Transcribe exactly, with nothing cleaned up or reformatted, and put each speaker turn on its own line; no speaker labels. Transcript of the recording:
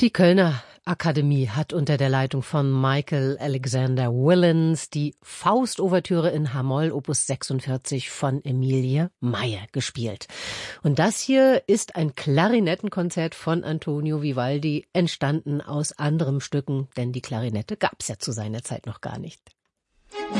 Die Kölner Akademie hat unter der Leitung von Michael Alexander Willens die Faust-Ouvertüre in H-Moll Opus sechsundvierzig von Emilie Meyer gespielt. Und das hier ist ein Klarinettenkonzert von Antonio Vivaldi, entstanden aus anderen Stücken, denn die Klarinette gab's ja zu seiner Zeit noch gar nicht.